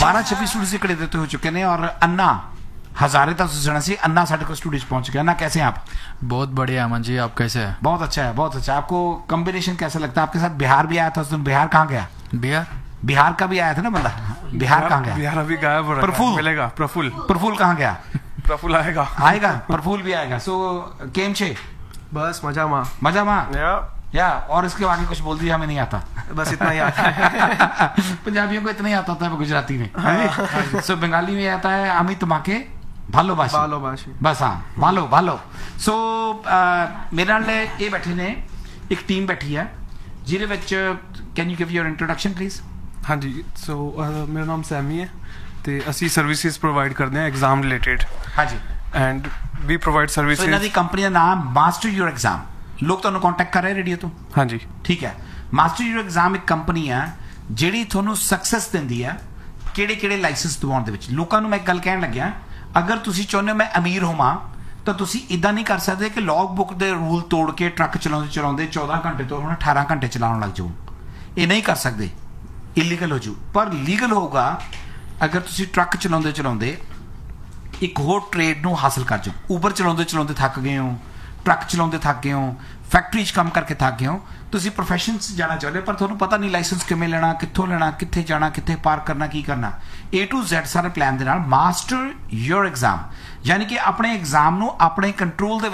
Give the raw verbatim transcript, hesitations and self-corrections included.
बारह छब्बीस स्टूडेंट्स इकट्ठे देते हो चुके हैं और अन्ना हजारे तक सुना सी अन्ना साढ़े को स्टूडियो पहुंच गया। अन्ना कैसे हैं आप? बहुत बढ़िया अमन जी, आप कैसे हैं? बहुत अच्छा है, बहुत अच्छा। आपको कॉम्बिनेशन कैसा लगता है? आपके साथ बिहार भी आया था उस दिन। बिहार कहाँ गया? बिहार बिहार का भी आया था ना बंदा। बिहार कहाँ गया? बिहार अभी गायब हो रहा है। प्रफुल्ल मिलेगा। प्रफुल्ल प्रफुल्ल कहाँ गया? प्रफुल्ल आएगा आएगा प्रफुल्ल भी आएगा। सो केम छे बस मजा माँ मजा माँ या या और इसके आगे कुछ बोल दिया, हमें नहीं आता। बस इतना ही आता है। पंजाबियों को इतना ही आता है गुजराती में। सो बंगाली में आता है अमित माके भालोबाशी भालोबाशी बस। हाँ भालो भालो। सो मेरे नाल ये बैठे ने एक टीम बैठी है ਜਿਹਦੇ ਵਿੱਚ can you give your introduction please? हाँ जी, सो मेरा नाम सैमी है ਤੇ ਅਸੀਂ ਸਰਵਿਸਿਜ਼ ਪ੍ਰੋਵਾਈਡ ਕਰਦੇ ਹਾਂ ਐਗਜ਼ਾਮ ਰਿਲੇਟਡ। ਹਾਂਜੀ ਐਂਡ ਵੀ ਪ੍ਰੋਵਾਈਡ ਸੋ ਇਹਨਾਂ ਸਰਵਿਸਿਜ਼। ਦੀ ਕੰਪਨੀ ਦਾ ਨਾਮ ਮਾਸਟਰ ਯੂਰ ਐਗਜ਼ਾਮ। ਲੋਕ ਤੁਹਾਨੂੰ ਕੰਟੈਕਟ ਕਰ ਰਹੇ ਰੇਡੀਓ ਤੋਂ? ਹਾਂਜੀ ਠੀਕ ਹੈ। ਮਾਸਟਰ ਯੂਰ ਐਗਜ਼ਾਮ ਇੱਕ ਕੰਪਨੀ ਹੈ ਜਿਹੜੀ ਤੁਹਾਨੂੰ ਸਕਸੈਸ ਦਿੰਦੀ ਹੈ ਕਿਹੜੇ ਕਿਹੜੇ ਲਾਇਸੈਂਸ ਦਿਵਾਉਣ ਦੇ ਵਿੱਚ। ਲੋਕਾਂ ਨੂੰ ਮੈਂ ਇੱਕ ਗੱਲ ਕਹਿਣ ਲੱਗਿਆ, ਅਗਰ ਤੁਸੀਂ ਚਾਹੁੰਦੇ ਹੋ ਮੈਂ ਅਮੀਰ ਹੋਵਾਂ ਤਾਂ ਤੁਸੀਂ ਇਦਾਂ ਨਹੀਂ ਕਰ ਸਕਦੇ ਕਿ ਲੌਗ ਬੁੱਕ ਦੇ ਰੂਲ ਤੋੜ ਕੇ ਟਰੱਕ ਚਲਾਉਂਦੇ ਚਲਾਉਂਦੇ ਚੌਦਾਂ ਘੰਟੇ ਤੋਂ ਹੁਣ ਅਠਾਰਾਂ ਘੰਟੇ ਚਲਾਉਣ ਲੱਗ ਜਾਓ। ਇਹ ਨਹੀਂ ਕਰ ਸਕਦੇ, ਇਲੀਗਲ ਹੋ ਜੂ। ਪਰ ਲੀਗਲ ਹੋਊਗਾ ਅਗਰ ਤੁਸੀਂ ਟਰੱਕ ਚਲਾਉਂਦੇ ਚਲਾਉਂਦੇ ਇੱਕ ਹੋਰ ਟ੍ਰੇਡ ਨੂੰ ਹਾਸਲ ਕਰ ਜਾਓ। ਊਬਰ ਚਲਾਉਂਦੇ ਚਲਾਉਂਦੇ ਥੱਕ ਗਏ ਹੋ, ਟਰੱਕ ਚਲਾਉਂਦੇ ਥੱਕ ਗਏ ਹੋ, ਫੈਕਟਰੀ 'ਚ ਕੰਮ ਕਰਕੇ ਥੱਕ ਗਏ ਹੋ, ਤੁਸੀਂ ਪ੍ਰੋਫੈਸ਼ਨ 'ਚ ਜਾਣਾ ਚਾਹੁੰਦੇ ਪਰ ਤੁਹਾਨੂੰ ਪਤਾ ਨਹੀਂ ਲਾਇਸੈਂਸ ਕਿਵੇਂ ਲੈਣਾ, ਕਿੱਥੋਂ ਲੈਣਾ, ਕਿੱਥੇ ਜਾਣਾ, ਕਿੱਥੇ ਪਾਰਕ ਕਰਨਾ, ਕੀ ਕਰਨਾ। ਏ ਟੂ ਜ਼ੈਡ ਸਾਰੇ ਪਲਾਨ ਦੇ ਨਾਲ ਮਾਸਟਰ ਯੂਰ ਐਗਜ਼ਾਮ, ਯਾਨੀ ਕਿ ਆਪਣੇ ਐਗਜ਼ਾਮ ਨੂੰ ਆਪਣੇ ਕੰਟਰੋਲ ਦੇ